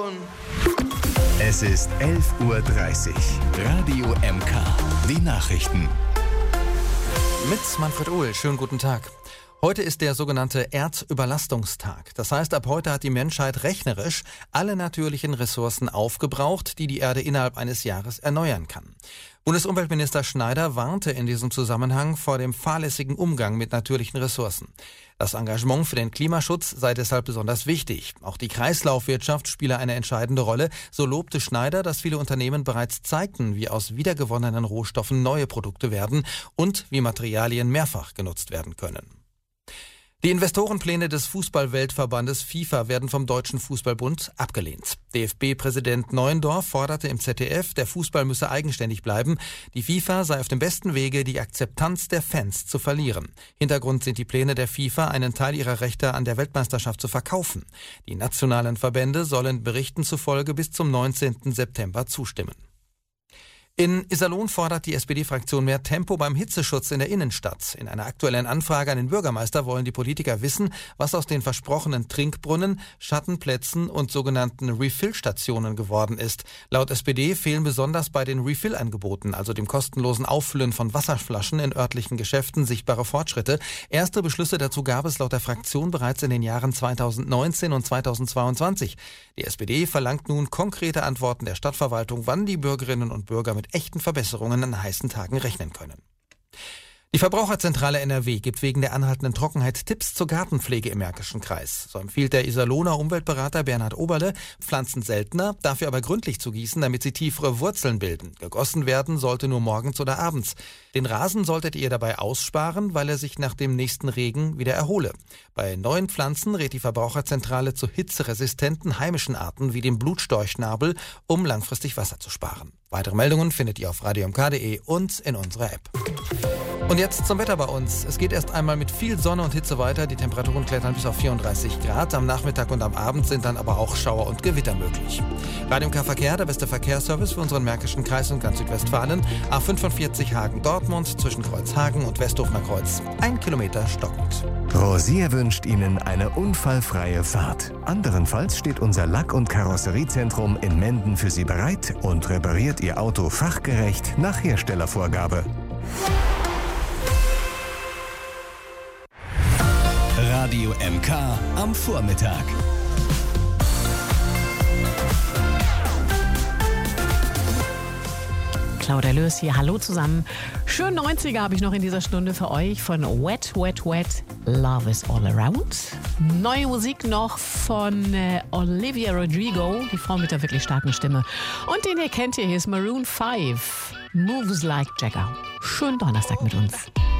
Es ist 11:30 Uhr. Radio MK. Die Nachrichten. Mit Manfred Ohl. Schönen guten Tag. Heute ist der sogenannte Erdüberlastungstag. Das heißt, ab heute hat die Menschheit rechnerisch alle natürlichen Ressourcen aufgebraucht, die die Erde innerhalb eines Jahres erneuern kann. Bundesumweltminister Schneider warnte in diesem Zusammenhang vor dem fahrlässigen Umgang mit natürlichen Ressourcen. Das Engagement für den Klimaschutz sei deshalb besonders wichtig. Auch die Kreislaufwirtschaft spiele eine entscheidende Rolle. So lobte Schneider, dass viele Unternehmen bereits zeigten, wie aus wiedergewonnenen Rohstoffen neue Produkte werden und wie Materialien mehrfach genutzt werden können. Die Investorenpläne des Fußball-Weltverbandes FIFA werden vom Deutschen Fußballbund abgelehnt. DFB-Präsident Neuendorf forderte im ZDF, der Fußball müsse eigenständig bleiben. Die FIFA sei auf dem besten Wege, die Akzeptanz der Fans zu verlieren. Hintergrund sind die Pläne der FIFA, einen Teil ihrer Rechte an der Weltmeisterschaft zu verkaufen. Die nationalen Verbände sollen Berichten zufolge bis zum 19. September zustimmen. In Iserlohn fordert die SPD-Fraktion mehr Tempo beim Hitzeschutz in der Innenstadt. In einer aktuellen Anfrage an den Bürgermeister wollen die Politiker wissen, was aus den versprochenen Trinkbrunnen, Schattenplätzen und sogenannten Refill-Stationen geworden ist. Laut SPD fehlen besonders bei den Refill-Angeboten, also dem kostenlosen Auffüllen von Wasserflaschen in örtlichen Geschäften, sichtbare Fortschritte. Erste Beschlüsse dazu gab es laut der Fraktion bereits in den Jahren 2019 und 2022. Die SPD verlangt nun konkrete Antworten der Stadtverwaltung, wann die Bürgerinnen und Bürger mit echten Verbesserungen an heißen Tagen rechnen können. Die Verbraucherzentrale NRW gibt wegen der anhaltenden Trockenheit Tipps zur Gartenpflege im Märkischen Kreis. So empfiehlt der Iserlohner Umweltberater Bernhard Oberle, Pflanzen seltener, dafür aber gründlich zu gießen, damit sie tiefere Wurzeln bilden. Gegossen werden sollte nur morgens oder abends. Den Rasen solltet ihr dabei aussparen, weil er sich nach dem nächsten Regen wieder erhole. Bei neuen Pflanzen rät die Verbraucherzentrale zu hitzeresistenten heimischen Arten wie dem Blutstorchnabel, um langfristig Wasser zu sparen. Weitere Meldungen findet ihr auf radiomk.de und in unserer App. Und jetzt zum Wetter bei uns. Es geht erst einmal mit viel Sonne und Hitze weiter. Die Temperaturen klettern bis auf 34 Grad. Am Nachmittag und am Abend sind dann aber auch Schauer und Gewitter möglich. Radio MK Verkehr, der beste Verkehrsservice für unseren Märkischen Kreis und ganz Südwestfalen. A45 Hagen-Dortmund zwischen Kreuzhagen und Westhofener Kreuz. 1 Kilometer stockend. Rosier wünscht Ihnen eine unfallfreie Fahrt. Anderenfalls steht unser Lack- und Karosseriezentrum in Menden für Sie bereit und repariert Ihr Auto fachgerecht nach Herstellervorgabe. Radio MK am Vormittag. Claudia Löß hier, hallo zusammen. Schön 90er habe ich noch in dieser Stunde für euch von Wet, Wet, Wet, Love is All Around. Neue Musik noch von Olivia Rodrigo, die Frau mit der wirklich starken Stimme. Und den ihr kennt hier ist Maroon 5, Moves Like Jagger. Schönen Donnerstag mit uns.